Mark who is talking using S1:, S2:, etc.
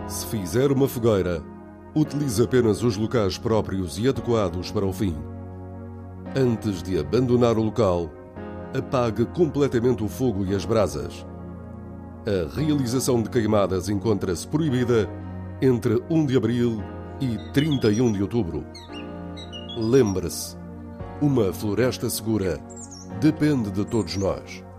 S1: Se fizer uma fogueira, utilize apenas os locais próprios e adequados para o fim. Antes de abandonar o local, apague completamente o fogo e as brasas. A realização de queimadas encontra-se proibida entre 1 de abril e 31 de outubro. Lembre-se, uma floresta segura depende de todos nós.